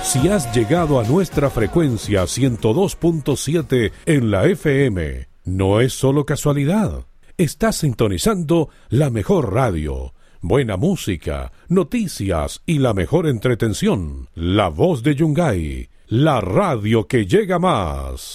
Si has llegado a nuestra frecuencia 102.7 en la FM, no es solo casualidad. Estás sintonizando la mejor radio, buena música, noticias y la mejor entretención. La Voz de Yungay, la radio que llega más.